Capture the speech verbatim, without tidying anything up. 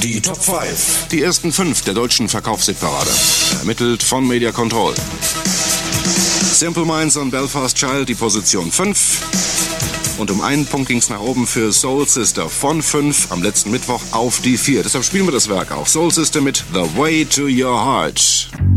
Die Top fünf. Die ersten fünf der deutschen Verkaufshitparade. Ermittelt von Media Control. Simple Minds und Belfast Child die Position fünf. Und um einen Punkt ging es nach oben für Soul Sister von fünf am letzten Mittwoch auf die vier. Deshalb spielen wir das Werk auch. Soul Sister mit The Way to Your Heart.